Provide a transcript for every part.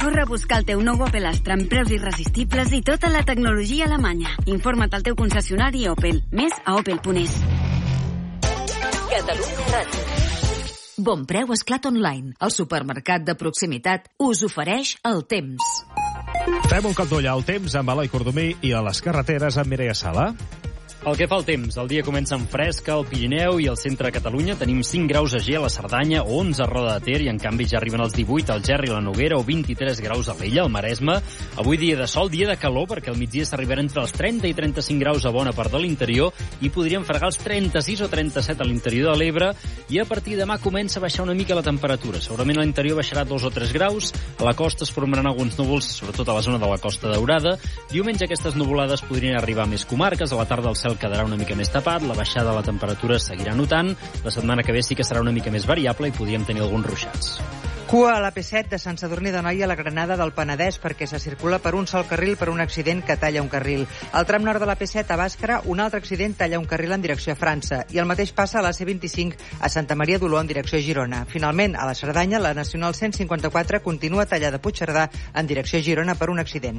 Corre a buscar el teu nou Opel Astra amb preus irresistibles i tota la tecnologia alemanya. Informa't al teu concessionari Opel. Més a opel.es. Catalunya Ràdio. Bon Preu Esclat Online. El supermercat de proximitat us ofereix el temps. Fem un cop d'ull al temps amb Eloi Cordomí i a les carreteres amb Mireia Sala. Pel que fa al temps, el dia comença amb fresc al Pirineu i al centre de Catalunya. Tenim 5 graus a G a la Cerdanya, 11 a Roda de Ter i en canvi ja arriben els 18 al Gerri i la Noguera o 23 graus a l'Ella, al Maresme. Avui dia de sol, dia de calor, perquè al migdia s'arribarà entre els 30 i 35 graus a bona part de l'interior i podríem fregar els 36 o 37 a l'interior de l'Ebre i a partir de demà comença a baixar una mica la temperatura. Segurament a l'interior baixarà 2 o 3 graus, a la costa es formaran alguns núvols, sobretot a la zona de la Costa Daurada. Diumenge aquestes nuvolades podrien arribar a més comarques, a la tarda el cel quedarà una mica més tapat, la baixada de la temperatura seguirà notant, la setmana que ve sí que serà una mica més variable i podríem tenir alguns ruixats. Cua a l'AP7 de Sant Sadurní d'Anoia a la Granada del Penedès perquè se circula per un sol carril per un accident que talla un carril. Al tram nord de l'AP7 a Bàscara, un altre accident talla un carril en direcció a França i el mateix passa a la C25 a Santa Maria d'Oló en direcció a Girona. Finalment, a la Cerdanya, la Nacional 154 continua tallada a Puigcerdà en direcció a Girona per un accident.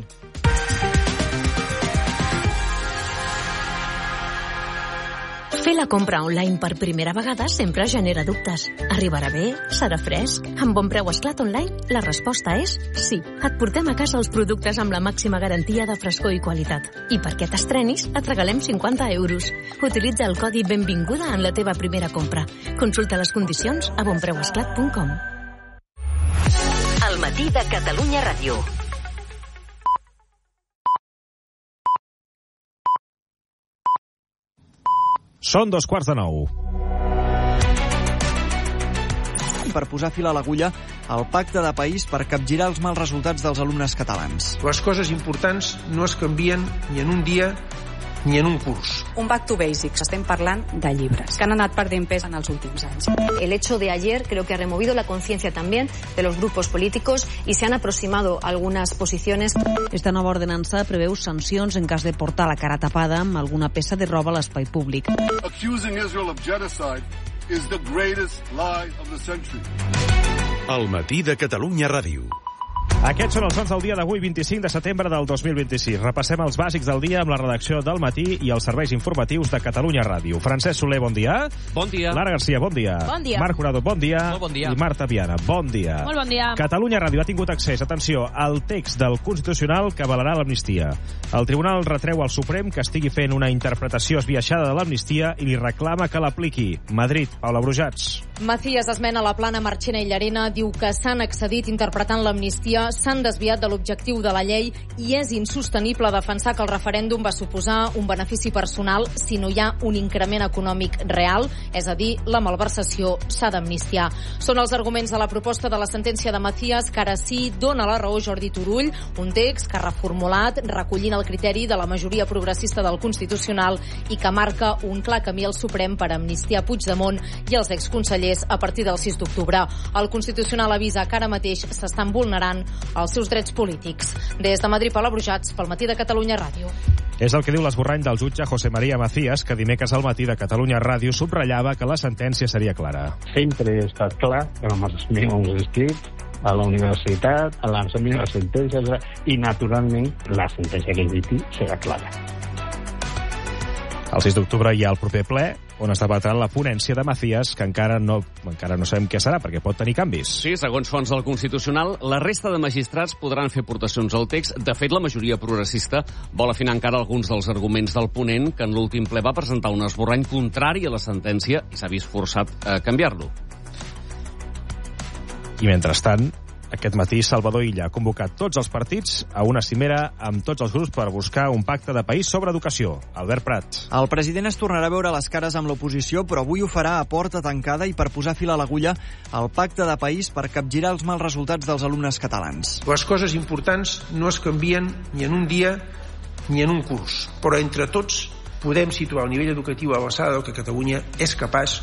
Fer la compra online per primera vegada sempre genera dubtes. Arribarà bé? Serà fresc? Amb Bon Preu Esclat Online, la resposta és sí. Et portem a casa els productes amb la màxima garantia de frescor i qualitat. I perquè t'estrenis, et regalem 50 euros. Utilitza el codi Benvinguda en la teva primera compra. Consulta les condicions a bonpreuesclat.com. El matí de Catalunya Ràdio. Són 8:45. Per posar fil a l'agulla el pacte de país per capgirar els mals resultats dels alumnes catalans. Les coses importants no es canvien ni en un dia ni en un curs. Un back to basics. Estem parlant de llibres, que han anat perdent pes en els últims anys. El hecho de ayer creo que ha removido la conciencia también de los grupos políticos y se han aproximado algunas posiciones. Esta nova ordenança preveu sancions en cas de portar la cara tapada amb alguna peça de roba a l'espai públic. Accusing Israel of genocide is the greatest lie of the century. El matí de Catalunya Ràdio. Aquests són els sons del dia d'avui, 25 de setembre del 2026. Repassem els bàsics del dia amb la redacció del Matí i els serveis informatius de Catalunya Ràdio. Francesc Soler, bon dia. Bon dia. Lara Garcia, bon dia. Bon dia. Marc Jurado, bon dia. Molt bon dia. I Marta Viana, bon dia. Molt bon dia. Catalunya Ràdio ha tingut accés, atenció, al text del Constitucional que avalarà l'amnistia. El Tribunal retreu al Suprem que estigui fent una interpretació esbiaixada de l'amnistia i li reclama que l'apliqui. Madrid, Paula Brujats. Macías esmena la plana Marchena i Llarena, diu que s'han excedit interpretant l'amnistia, s'han desviat de l'objectiu de la llei i és insostenible defensar que el referèndum va suposar un benefici personal si no hi ha un increment econòmic real, és a dir, la malversació s'ha d'amnistiar. Són els arguments de la proposta de la sentència de Macías que ara sí dona la raó Jordi Turull, un text que ha reformulat recollint el criteri de la majoria progressista del Constitucional i que marca un clar camí al Suprem per amnistiar Puigdemont i els exconsellers a partir del 6 d'octubre. El Constitucional avisa que ara mateix s'estan vulnerant els seus drets polítics. Des de Madrid, Paula Brujats, pel Matí de Catalunya Ràdio. És el que diu l'esborrany del jutge José María Macías, que dimecres al Matí de Catalunya Ràdio subratllava que la sentència seria clara. Sempre he estat clar que amb els meus escrits a la universitat, a les meves sentències i, naturalment, la sentència que emeti serà clara. El 6 d'octubre hi ha el proper ple, on es debatrà la ponència de Macías, que encara no sabem què serà, perquè pot tenir canvis. Sí, segons fonts del Constitucional, la resta de magistrats podran fer aportacions al text. De fet, la majoria progressista vol afinar encara alguns dels arguments del ponent, que en l'últim ple va presentar un esborrany contrari a la sentència i s'ha vist forçat a canviar-lo. I mentrestant, aquest matí Salvador Illa ha convocat tots els partits a una cimera amb tots els grups per buscar un pacte de país sobre educació. Albert Prat. El president es tornarà a veure les cares amb l'oposició, però avui ho farà a porta tancada i per posar fil a l'agulla al pacte de país per capgirar els mals resultats dels alumnes catalans. Les coses importants no es canvien ni en un dia ni en un curs, però entre tots podem situar el nivell educatiu a l'alçada del que Catalunya és capaç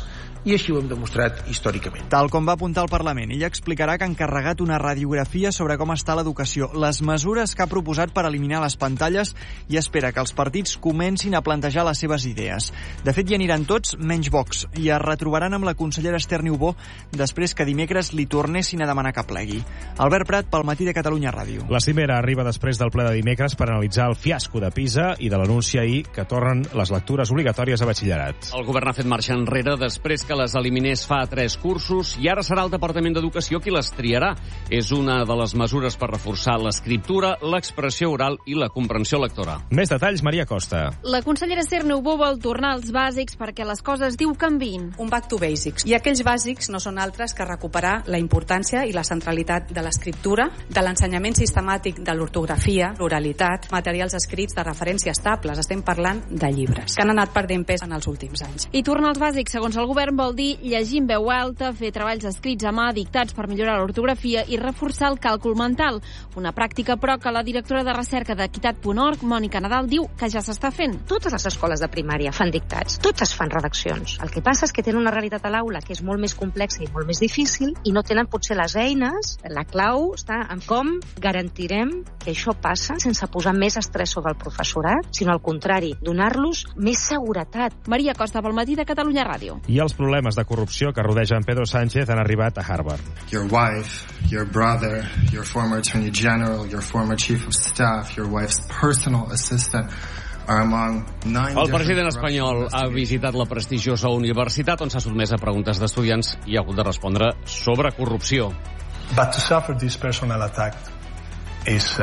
i així ho hem demostrat històricament. Tal com va apuntar al Parlament, ella explicarà que ha encarregat una radiografia sobre com està l'educació, les mesures que ha proposat per eliminar les pantalles i espera que els partits comencin a plantejar les seves idees. De fet, hi aniran tots menys Vox i es retrobaran amb la consellera Esther Niubó després que dimecres li tornessin a demanar que plegui. Albert Prat, pel Matí de Catalunya Ràdio. La cimera arriba després del ple de dimecres per analitzar el fiasco de PISA i de l'anunci ahir que tornen les lectures obligatòries a batxillerat. El govern ha fet marxa enrere després que les eliminés fa 3 cursos i ara serà el Departament d'Educació qui les triarà. És una de les mesures per reforçar l'escriptura, l'expressió oral i la comprensió lectora. Més detalls, Maria Costa. La consellera Esther Niubó vol tornar als bàsics perquè les coses, diu, canviïn. Un back to basics. I aquells bàsics no són altres que recuperar la importància i la centralitat de l'escriptura, de l'ensenyament sistemàtic de l'ortografia, l'oralitat, materials escrits de referència estables. Estem parlant de llibres, que han anat perdent pes en els últims anys. I tornar als bàsics, segons el govern, vol dir llegir en veu alta, fer treballs escrits a mà, dictats per millorar l'ortografia i reforçar el càlcul mental. Una pràctica, però, que la directora de recerca d'Equitat.org, Mònica Nadal, diu que ja s'està fent. Totes les escoles de primària fan dictats, totes fan redaccions. El que passa és que tenen una realitat a l'aula que és molt més complexa i molt més difícil i no tenen potser les eines. La clau està en com garantirem que això passa sense posar més estrès sobre el professorat, sinó al contrari, donar-los més seguretat. Maria Costa, pel Matí de Catalunya Ràdio. I els problemes de corrupció que rodegen Pedro Sánchez han arribat a Harvard. Your wife, your brother, your former attorney general, your former chief of staff, your wife's personal assistant are among 9 El president espanyol ha visitat la prestigiosa universitat on s'ha sotmès a preguntes d'estudiants i ha hagut de respondre sobre corrupció. But to suffer this personal attack is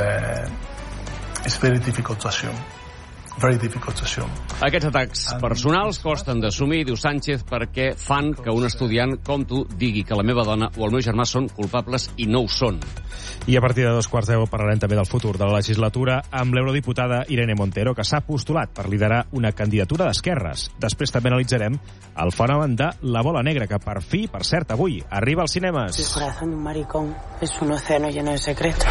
very difficult to assume. Very difficult to assume. Aquests atacs personals costen d'assumir, diu Sánchez, perquè fan que un estudiant com tu digui que la meva dona o el meu germà són culpables i no ho són. I a partir de 2:15 parlarem també del futur de la legislatura amb l'eurodiputada Irene Montero, que s'ha postulat per liderar una candidatura d'esquerres. Després també analitzarem el fenomen de la bola negra, que per fi, per cert, avui arriba als cinemes. El corazón de un maricón es un océano lleno de secretos.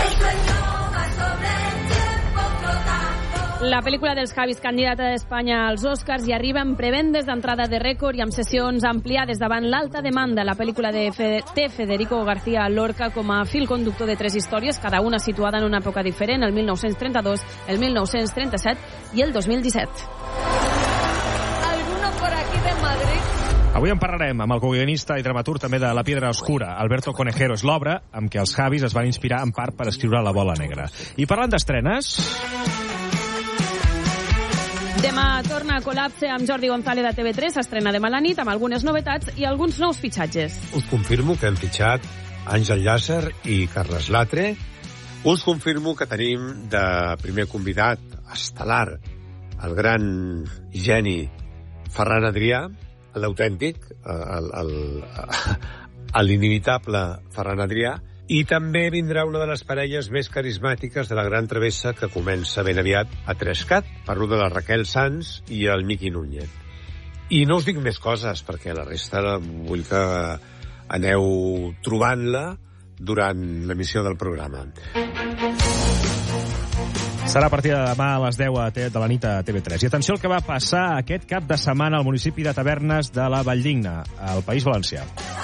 La pel·lícula dels Javis, candidata d'Espanya als Oscars, i arriba en prevendes d'entrada de rècord i amb sessions ampliades davant l'alta demanda. La pel·lícula té Federico García Lorca com a fil conductor de 3 històries, cada una situada en una època diferent, el 1932, el 1937 i el 2017. ¿Alguno por aquí de Madrid? Avui en parlarem amb el guionista i dramaturg també de La Piedra Oscura, Alberto Conejero. És l'obra amb què els Javis es van inspirar en part per escriure La bola negra. I parlant d'estrenes... Demà torna a Col·lapse amb Jordi González de TV3, s'estrena demà a la nit amb algunes novetats i alguns nous fitxatges. Us confirmo que hem fitxat Àngel Llàcer i Carles Latre. Us confirmo que tenim de primer convidat estel·lar el gran geni Ferran Adrià, l'autèntic, l'inimitable Ferran Adrià, i també vindrà una de les parelles més carismàtiques de la gran travessa que comença ben aviat a Trescat. Parlo de la Raquel Sanz i el Miqui Núñez. I no us dic més coses, perquè la resta vull que aneu trobant-la durant l'emissió del programa. Serà a partir de demà a les 10 de la nit a TV3. I atenció al que va passar aquest cap de setmana al municipi de Tavernes de la Valldigna, al País Valencià.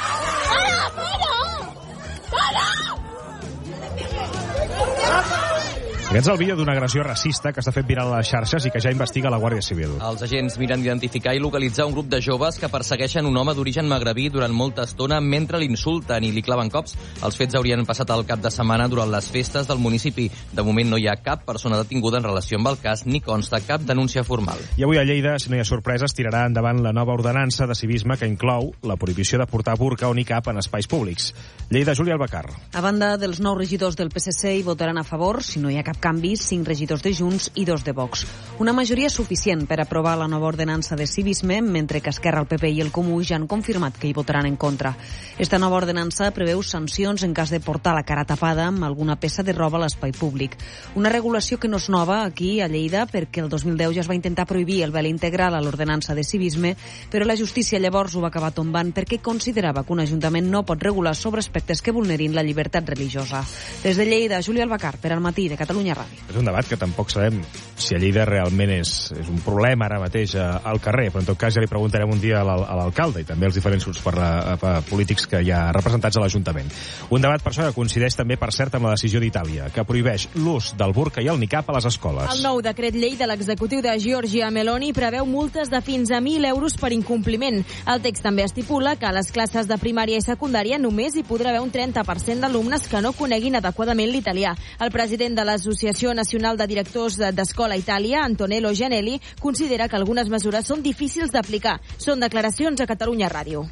Aquest és el vídeo d'una agressió racista que s'ha fet viral a les xarxes i que ja investiga la Guàrdia Civil. Els agents miren d'identificar i localitzar un grup de joves que persegueixen un home d'origen magrebí durant molta estona mentre l'insulten i li claven cops. Els fets haurien passat el cap de setmana durant les festes del municipi. De moment no hi ha cap persona detinguda en relació amb el cas ni consta cap denúncia formal. I avui a Lleida, si no hi ha sorpreses, tirarà endavant la nova ordenança de civisme que inclou la prohibició de portar burca o nicab en espais públics. Lleida, Júlia Albacar. A banda dels 9 regidors del PSC hi votaran a favor, si no hi ha cap canvi, 5 regidors de Junts i 2 de Vox. Una majoria suficient per aprovar la nova ordenança de civisme, mentre que Esquerra, el PP i el Comú ja han confirmat que hi votaran en contra. Esta nova ordenança preveu sancions en cas de portar la cara tapada amb alguna peça de roba a l'espai públic. Una regulació que no és nova aquí a Lleida, perquè el 2010 ja es va intentar prohibir el vel integral a l'ordenança de civisme, però la justícia llavors ho va acabar tombant perquè considerava que un ajuntament no pot regular sobre aspectes que vulnerin la llibertat religiosa. Des de Lleida, Júlia Albacar, per al Matí de Catalunya Ràdio. És un debat que tampoc sabem si a Lleida realment és un problema ara mateix al carrer, però en tot cas ja li preguntarem un dia a l'alcalde i també als diferents grups polítics que hi ha representats a l'Ajuntament. Un debat per això que coincideix també, per cert, amb la decisió d'Itàlia, que prohibeix l'ús del burca i el niqab a les escoles. El nou decret llei de l'executiu de Giorgia Meloni preveu multes de fins a 1.000 euros per incompliment. El text també estipula que a les classes de primària i secundària només hi podrà haver un 30% d'alumnes que no coneguin adequadament l'italià. El president de l'Associació Nacional de Directors d'Escola a Itàlia, Antonello Gianelli, considera que algunes mesures són difícils d'aplicar. Són declaracions a Catalunya Ràdio.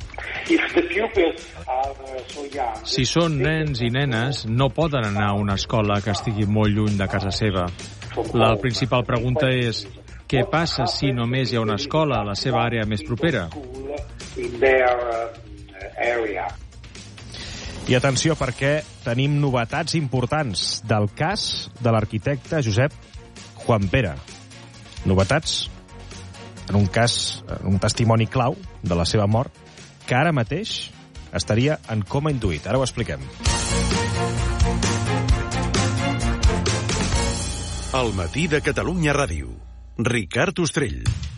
Si són nens i nenes, no poden anar a una escola que estigui molt lluny de casa seva. La principal pregunta és: què passa si només hi ha una escola a la seva àrea més propera? I atenció, perquè tenim novetats importants del cas de l'arquitecte Josep Juanpere. Novetats en un cas, un testimoni clau de la seva mort, que ara mateix estaria en coma induït. Ara ho expliquem. El matí de Catalunya Ràdio. Ricard Ostrell.